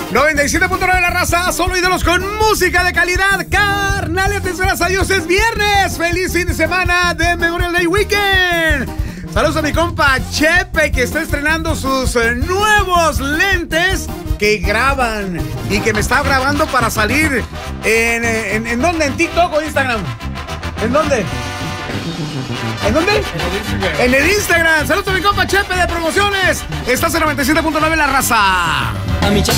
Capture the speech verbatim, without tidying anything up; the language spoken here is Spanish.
noventa y siete punto nueve La Raza, solo ídolos con música de calidad. Carnales, gracias a Dios, es viernes. Feliz fin de semana de Memorial Day Weekend. Saludos a mi compa Chepe, que está estrenando sus eh, nuevos lentes que graban y que me está grabando para salir en, en, en ¿dónde? ¿En TikTok o Instagram? ¿En dónde? ¿En dónde? En el Instagram. En el Instagram. Saludos a mi compa Chepe de promociones. Estás en noventa y siete punto nueve La Raza. A mi